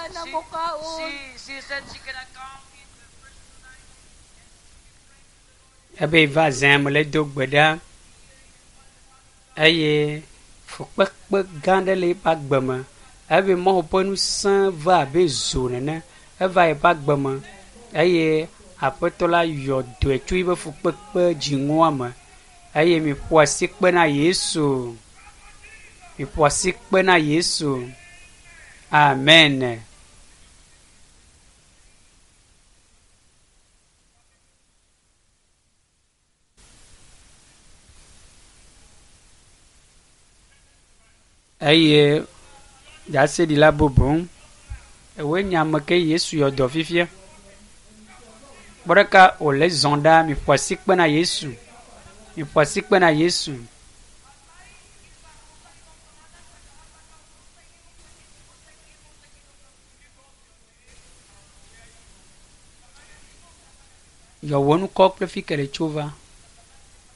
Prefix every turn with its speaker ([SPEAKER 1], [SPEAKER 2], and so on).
[SPEAKER 1] na mukaon.
[SPEAKER 2] She said she cannot come.
[SPEAKER 3] Ebe va zem le do gbeda. Eye fukpekpe gã aɖe le eƒe agbe me. Ebe Mawu ƒe ŋusẽ va abe zo nene. Eva eƒe agbe me eye Aƒetɔ la yɔ dɔe tso eƒe fukpekpe dziŋua me eye miƒo asikpe na Yesu. Miƒo asikpe na Yesu. Amen. Eye daseɖila bubu ewoe nye ame ke Yesu yɔ dɔ fifia. Kpɔ ɖeka wòle zɔn ɖa miƒo asikpe na Yesu. Miƒo asikpe na Yesu. Yɔ wò nukɔ kple fi ke le tso va.